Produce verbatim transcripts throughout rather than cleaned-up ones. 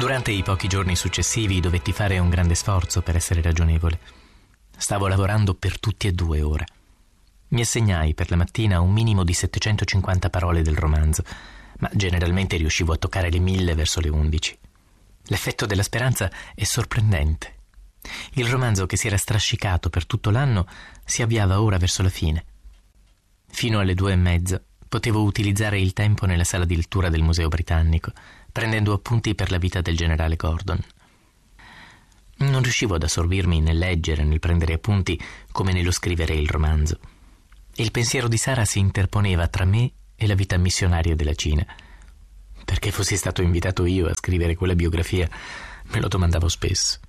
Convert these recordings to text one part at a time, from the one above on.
Durante i pochi giorni successivi dovetti fare un grande sforzo per essere ragionevole. Stavo lavorando per tutti e due ora. Mi assegnai per la mattina un minimo di settecentocinquanta parole del romanzo, ma generalmente riuscivo a toccare le mille verso le undici. L'effetto della speranza è sorprendente. Il romanzo, che si era strascicato per tutto l'anno, si avviava ora verso la fine. Fino alle due e mezza potevo utilizzare il tempo nella sala di lettura del Museo Britannico, prendendo appunti per la vita del generale Gordon. Non riuscivo ad assorbirmi nel leggere, nel prendere appunti, come nello scrivere il romanzo. Il pensiero di Sara si interponeva tra me e la vita missionaria della Cina. Perché fossi stato invitato io a scrivere quella biografia, me lo domandavo spesso.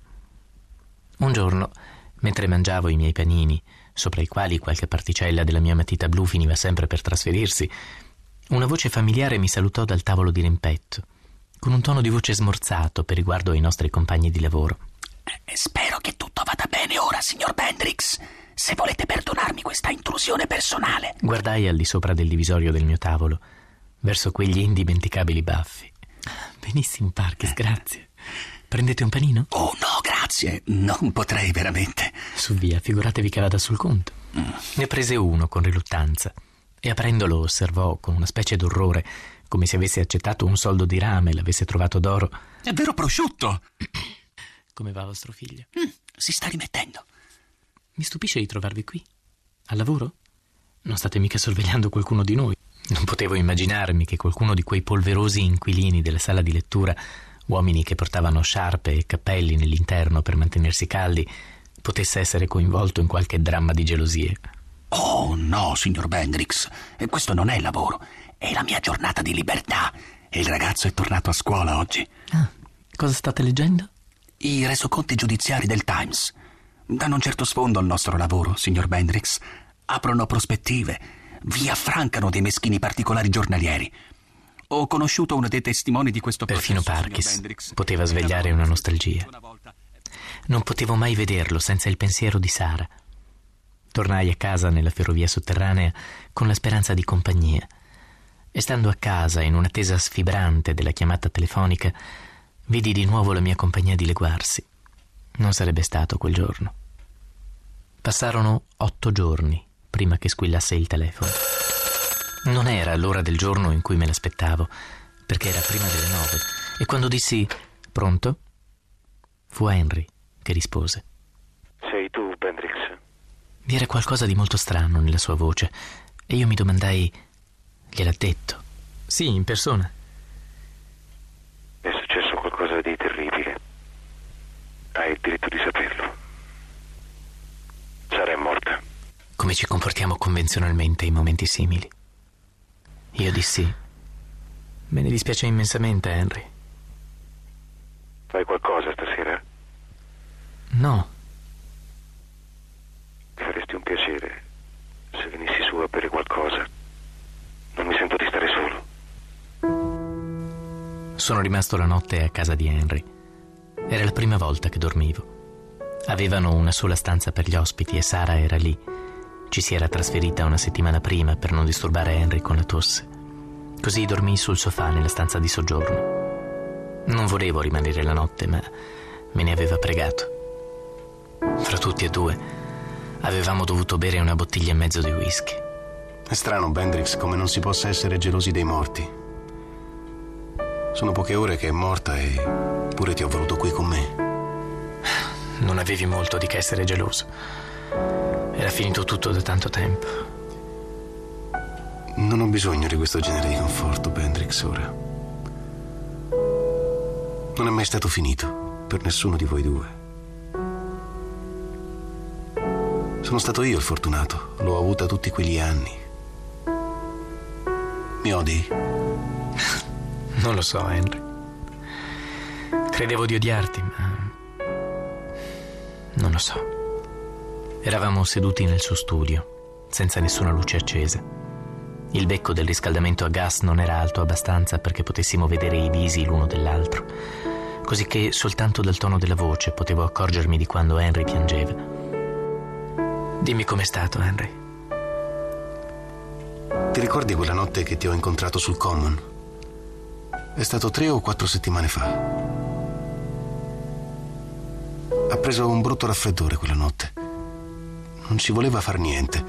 Un giorno, mentre mangiavo i miei panini, sopra i quali qualche particella della mia matita blu finiva sempre per trasferirsi, una voce familiare mi salutò dal tavolo di rimpetto, con un tono di voce smorzato per riguardo ai nostri compagni di lavoro. Eh, spero che tutto vada bene ora, signor Bendrix. Se volete perdonarmi questa intrusione personale. Guardai al di sopra del divisorio del mio tavolo, verso quegli indimenticabili baffi. Benissimo, Parkes, grazie. Prendete un panino? Oh no, grazie, non potrei veramente. Su via, figuratevi che vada sul conto. Mm. Ne prese uno con riluttanza e aprendolo osservò con una specie d'orrore, come se avesse accettato un soldo di rame e l'avesse trovato d'oro. È vero prosciutto! Come va vostro figlio? Mm, si sta rimettendo. Mi stupisce di trovarvi qui. Al lavoro? Non state mica sorvegliando qualcuno di noi? Non potevo immaginarmi che qualcuno di quei polverosi inquilini della sala di lettura, uomini che portavano sciarpe e cappelli nell'interno per mantenersi caldi, potesse essere coinvolto in qualche dramma di gelosie. Oh no, signor Bendrix, questo non è lavoro, è la mia giornata di libertà e il ragazzo è tornato a scuola oggi. Ah, cosa state leggendo? I resoconti giudiziari del Times. Danno un certo sfondo al nostro lavoro, signor Bendrix. Aprono prospettive, vi affrancano dei meschini particolari giornalieri. Ho conosciuto uno dei testimoni di questo processo. Perfino Parkes poteva svegliare una nostalgia. Non potevo mai vederlo senza il pensiero di Sara. Tornai a casa nella ferrovia sotterranea con la speranza di compagnia. E stando a casa, in un'attesa sfibrante della chiamata telefonica, vidi di nuovo la mia compagnia dileguarsi. Non sarebbe stato quel giorno. Passarono otto giorni prima che squillasse il telefono. Non era l'ora del giorno in cui me l'aspettavo, perché era prima delle nove, e quando dissi «Pronto?» fu Henry che rispose. Sei tu, Bendrix? Vi era qualcosa di molto strano nella sua voce, e io mi domandai «Gliel'ha detto?» «Sì, in persona». È successo qualcosa di terribile. Hai il diritto di saperlo. Sara è morta. Come ci comportiamo convenzionalmente in momenti simili? Io dissi: me ne dispiace immensamente, Henry. Fai qualcosa stasera? No. Mi faresti un piacere se venissi su a bere qualcosa. Non mi sento di stare solo. Sono rimasto la notte a casa di Henry. Era la prima volta che dormivo. Avevano una sola stanza per gli ospiti e Sara era lì. Ci si era trasferita una settimana prima per non disturbare Henry con la tosse. Così dormii sul sofà nella stanza di soggiorno. Non volevo rimanere la notte, ma me ne aveva pregato. Fra tutti e due avevamo dovuto bere una bottiglia e mezzo di whisky. È strano, Bendrix, come non si possa essere gelosi dei morti. Sono poche ore che è morta e pure ti ho voluto qui con me. Non avevi molto di che essere geloso. Era finito tutto da tanto tempo. Non ho bisogno di questo genere di conforto, Bendrix, ora. Non è mai stato finito per nessuno di voi due. Sono stato io il fortunato, l'ho avuta tutti quegli anni. Mi odi? Non lo so, Henry. Credevo di odiarti, ma non lo so. Eravamo seduti nel suo studio, senza nessuna luce accesa. Il becco del riscaldamento a gas non era alto abbastanza perché potessimo vedere i visi l'uno dell'altro, così che soltanto dal tono della voce potevo accorgermi di quando Henry piangeva. Dimmi com'è stato, Henry. Ti ricordi quella notte che ti ho incontrato sul Common? È stato tre o quattro settimane fa. preso un brutto raffreddore quella notte. Non ci voleva far niente.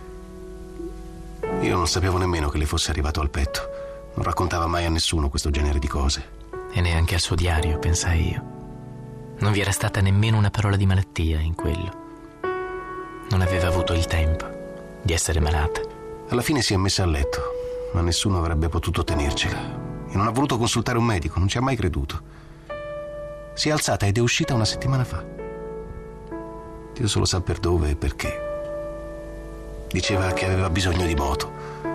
Io non sapevo nemmeno che le fosse arrivato al petto. Non raccontava mai a nessuno questo genere di cose. E neanche al suo diario, pensai io. Non vi era stata nemmeno una parola di malattia in quello. Non aveva avuto il tempo di essere malata. Alla fine si è messa a letto, ma nessuno avrebbe potuto tenercela. E non ha voluto consultare un medico, non ci ha mai creduto. Si è alzata ed è uscita una settimana fa. Dio solo sa per dove e perché. Diceva che aveva bisogno di moto.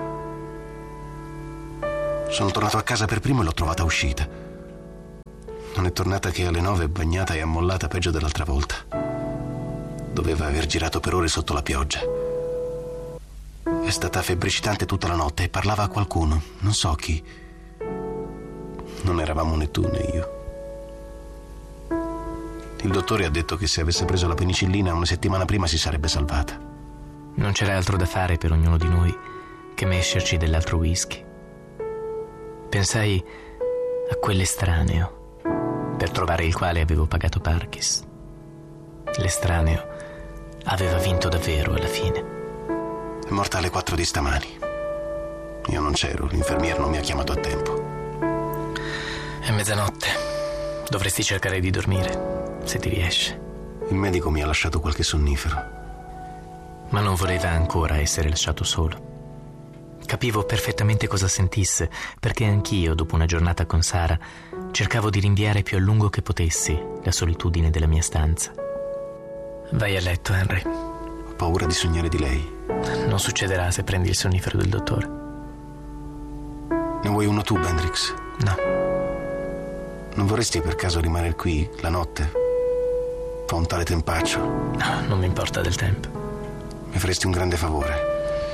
Sono tornato a casa per primo e l'ho trovata uscita. Non è tornata che alle nove, bagnata e ammollata peggio dell'altra volta. Doveva aver girato per ore sotto la pioggia. È stata febbricitante tutta la notte e parlava a qualcuno, non so chi. Non eravamo né tu né io. Il dottore ha detto che se avesse preso la penicillina una settimana prima si sarebbe salvata. Non c'era altro da fare per ognuno di noi che mescerci dell'altro whisky. Pensai a quell'estraneo per trovare il quale avevo pagato Parkis. L'estraneo aveva vinto davvero alla fine. È morta alle quattro di stamani. Io non c'ero, l'infermiera non mi ha chiamato a tempo. È mezzanotte. Dovresti cercare di dormire, se ti riesce. Il medico mi ha lasciato qualche sonnifero. Ma non voleva ancora essere lasciato solo. Capivo perfettamente cosa sentisse, perché anch'io, dopo una giornata con Sara, cercavo di rinviare più a lungo che potessi la solitudine della mia stanza. Vai a letto, Henry. Ho paura di sognare di lei. Non succederà se prendi il sonnifero del dottore. Ne vuoi uno tu, Bendrix? No. Non vorresti per caso rimanere qui la notte? Fa un tale tempaccio. No, non mi importa del tempo. Mi faresti un grande favore.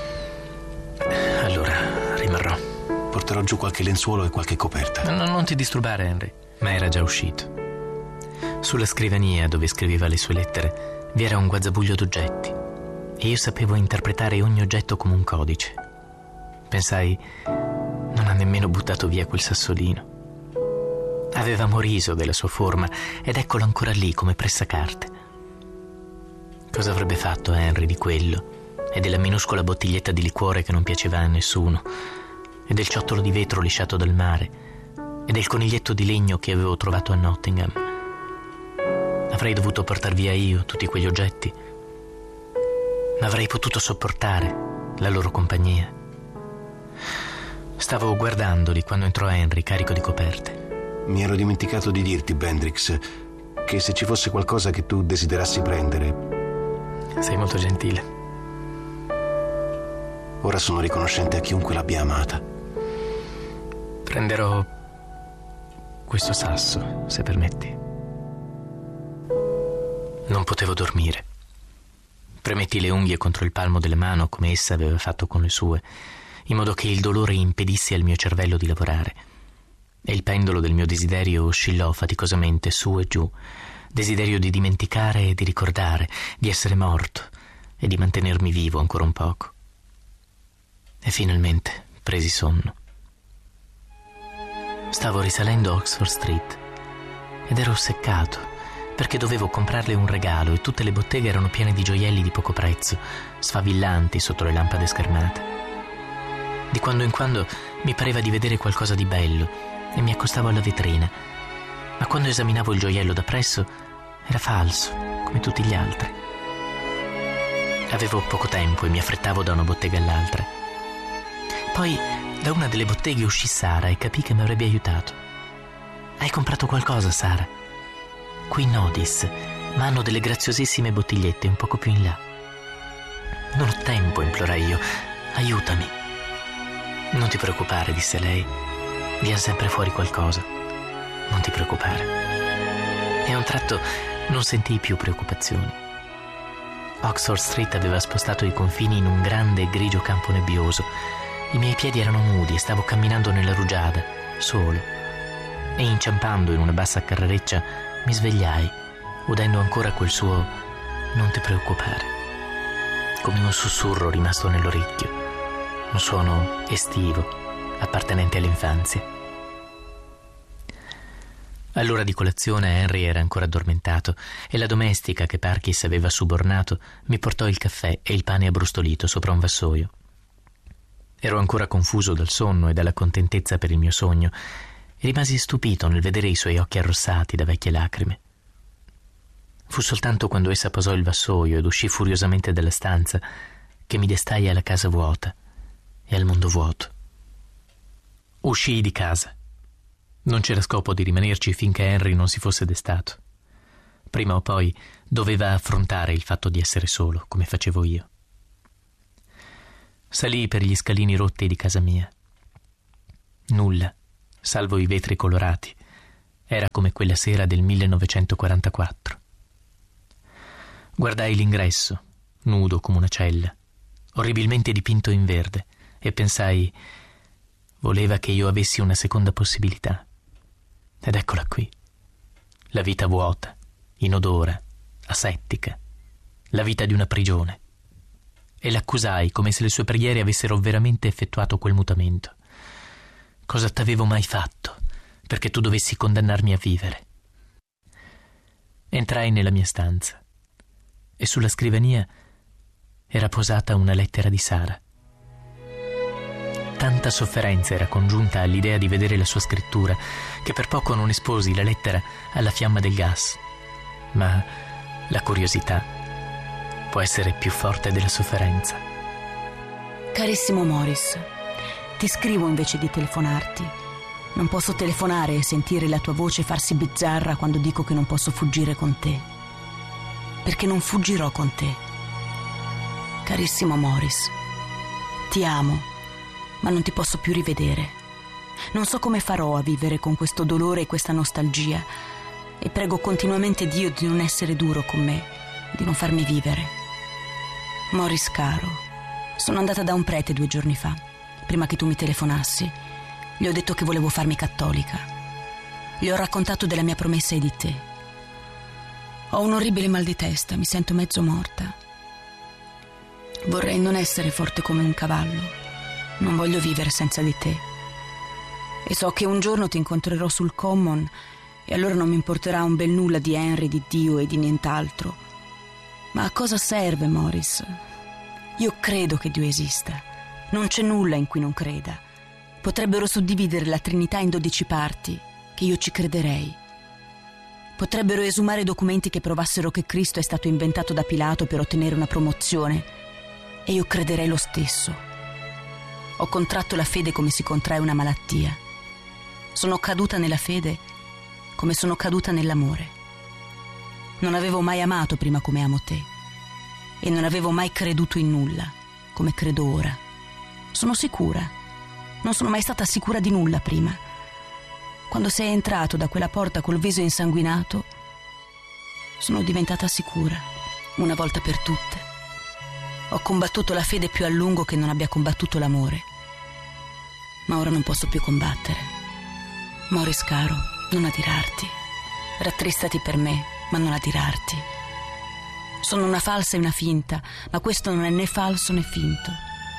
Allora, rimarrò. Porterò giù qualche lenzuolo e qualche coperta. No, non ti disturbare, Henry. Ma era già uscito. Sulla scrivania dove scriveva le sue lettere vi era un guazzabuglio d'oggetti e io sapevo interpretare ogni oggetto come un codice. Pensai, non ha nemmeno buttato via quel sassolino. Avevamo riso della sua forma ed eccolo ancora lì come pressacarte. Cosa avrebbe fatto Henry di quello e della minuscola bottiglietta di liquore che non piaceva a nessuno e del ciottolo di vetro lisciato dal mare e del coniglietto di legno che avevo trovato a Nottingham? Avrei dovuto portar via io tutti quegli oggetti, ma avrei potuto sopportare la loro compagnia. Stavo guardandoli quando entrò Henry carico di coperte. Mi ero dimenticato di dirti, Bendrix, che se ci fosse qualcosa che tu desiderassi prendere... Sei molto gentile. Ora sono riconoscente a chiunque l'abbia amata. Prenderò questo sasso, se permetti. Non potevo dormire. Premetti le unghie contro il palmo della mano come essa aveva fatto con le sue, in modo che il dolore impedisse al mio cervello di lavorare. E il pendolo del mio desiderio oscillò faticosamente su e giù, desiderio di dimenticare e di ricordare, di essere morto e di mantenermi vivo ancora un poco. E finalmente presi sonno. Stavo risalendo Oxford Street ed ero seccato perché dovevo comprarle un regalo e tutte le botteghe erano piene di gioielli di poco prezzo, sfavillanti sotto le lampade schermate. Di quando in quando mi pareva di vedere qualcosa di bello e mi accostavo alla vetrina, ma quando esaminavo il gioiello da presso era falso, come tutti gli altri. Avevo poco tempo e mi affrettavo da una bottega all'altra. Poi da una delle botteghe uscì Sara e capì che mi avrebbe aiutato. «Hai comprato qualcosa, Sara?» «Qui no», disse, «ma hanno delle graziosissime bottigliette un poco più in là». «Non ho tempo», implorai io, «aiutami». «Non ti preoccupare», disse lei, «viene sempre fuori qualcosa. Non ti preoccupare». E a un tratto non sentii più preoccupazioni. Oxford Street aveva spostato i confini in un grande e grigio campo nebbioso. I miei piedi erano nudi e stavo camminando nella rugiada, solo. E inciampando in una bassa carrereccia mi svegliai, udendo ancora quel suo «non ti preoccupare», come un sussurro rimasto nell'orecchio, un suono estivo, appartenente all'infanzia. All'ora di colazione Henry era ancora addormentato e la domestica che Parkis aveva subornato mi portò il caffè e il pane abbrustolito sopra un vassoio. Ero ancora confuso dal sonno e dalla contentezza per il mio sogno e rimasi stupito nel vedere i suoi occhi arrossati da vecchie lacrime. Fu soltanto quando essa posò il vassoio ed uscì furiosamente dalla stanza che mi destai alla casa vuota e al mondo vuoto. Uscii di casa. Non c'era scopo di rimanerci finché Henry non si fosse destato. Prima o poi doveva affrontare il fatto di essere solo, come facevo io. Salii per gli scalini rotti di casa mia. Nulla, salvo i vetri colorati. Era come quella sera del millenovecentoquarantaquattro. Guardai l'ingresso, nudo come una cella, orribilmente dipinto in verde, e pensai: voleva che io avessi una seconda possibilità. Ed eccola qui. La vita vuota, inodora, asettica. La vita di una prigione. E l'accusai come se le sue preghiere avessero veramente effettuato quel mutamento. Cosa t'avevo mai fatto perché tu dovessi condannarmi a vivere? Entrai nella mia stanza e sulla scrivania era posata una lettera di Sara. Tanta sofferenza era congiunta all'idea di vedere la sua scrittura che per poco non esposi la lettera alla fiamma del gas. Ma la curiosità può essere più forte della sofferenza. Carissimo Morris, ti scrivo invece di telefonarti. Non posso telefonare e sentire la tua voce farsi bizzarra quando dico che non posso fuggire con te. Perché non fuggirò con te. Carissimo Morris, ti amo, ma non ti posso più rivedere. Non so come farò a vivere con questo dolore e questa nostalgia e prego continuamente Dio di non essere duro con me, di non farmi vivere. Morris caro, sono andata da un prete due giorni fa, prima che tu mi telefonassi. Gli ho detto che volevo farmi cattolica. Gli ho raccontato della mia promessa e di te. Ho un orribile mal di testa, mi sento mezzo morta. Vorrei non essere forte come un cavallo. Non voglio vivere senza di te. E so che un giorno ti incontrerò sul Common e allora non mi importerà un bel nulla di Henry, di Dio e di nient'altro. Ma a cosa serve, Morris? Io credo che Dio esista. Non c'è nulla in cui non creda. Potrebbero suddividere la Trinità in dodici parti, che io ci crederei. Potrebbero esumare documenti che provassero che Cristo è stato inventato da Pilato per ottenere una promozione, e io crederei lo stesso. Ho contratto la fede come si contrae una malattia. Sono caduta nella fede come sono caduta nell'amore. Non avevo mai amato prima come amo te e non avevo mai creduto in nulla come credo ora. Sono sicura. Non sono mai stata sicura di nulla prima. Quando sei entrato da quella porta col viso insanguinato, sono diventata sicura, una volta per tutte. Ho combattuto la fede più a lungo che non abbia combattuto l'amore. Ma ora non posso più combattere. Morris caro, non adirarti. Rattristati per me, ma non adirarti. Sono una falsa e una finta, ma questo non è né falso né finto.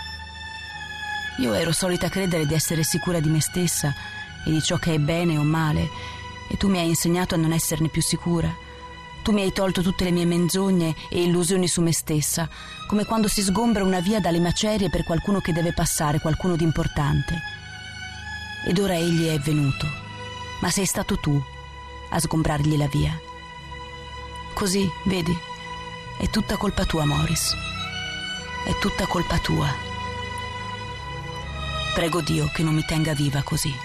Io ero solita credere di essere sicura di me stessa e di ciò che è bene o male, e tu mi hai insegnato a non esserne più sicura. Tu mi hai tolto tutte le mie menzogne e illusioni su me stessa, come quando si sgombra una via dalle macerie per qualcuno che deve passare, qualcuno di importante. Ed ora egli è venuto, ma sei stato tu a sgombrargli la via. Così, vedi, è tutta colpa tua, Morris. È tutta colpa tua. Prego Dio che non mi tenga viva così.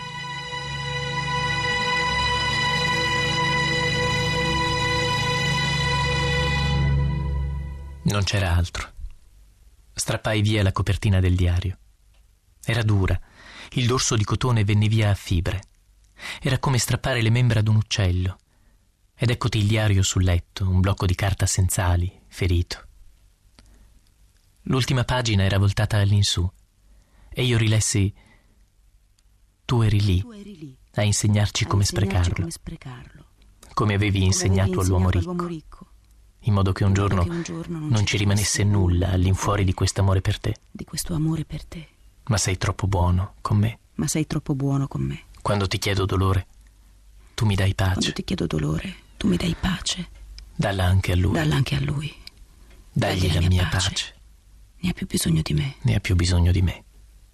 Non c'era altro. Strappai via la copertina del diario. Era dura. Il dorso di cotone venne via a fibre. Era come strappare le membra ad un uccello. Ed eccoti il diario sul letto, un blocco di carta senza ali, ferito. L'ultima pagina era voltata all'insù e io rilessi: tu eri lì, tu eri lì a insegnarci a come, insegnarci sprecarlo, come sprecarlo, come avevi come insegnato avevi all'uomo insegnato ricco, all'uomo ricco, in modo che un in giorno, modo che un giorno non, non ci rimanesse nulla all'infuori di questo amore per te. di questo amore per te. Ma sei troppo buono con me. Ma sei troppo buono con me. Quando ti chiedo dolore, tu mi dai pace. Quando ti chiedo dolore, tu mi dai pace. Dalla anche a lui. Dalla anche a lui. Dagli, Dagli la mia, mia pace. pace. Ne ha più bisogno di me. Ne ha più bisogno di me.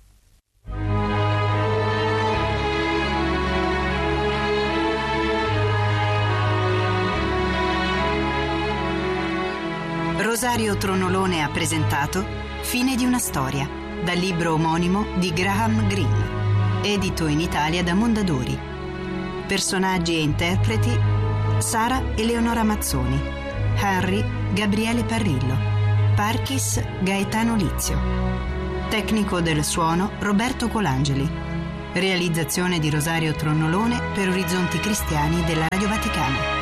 Rosario Tronolone ha presentato Fine di una storia, dal libro omonimo di Graham Greene, edito in Italia da Mondadori. Personaggi e interpreti: Sara Eleonora Mazzoni, Henry Gabriele Parrillo, Parchis Gaetano Lizio, tecnico del suono Roberto Colangeli. Realizzazione di Rosario Tronolone per Orizzonti Cristiani della Radio Vaticana.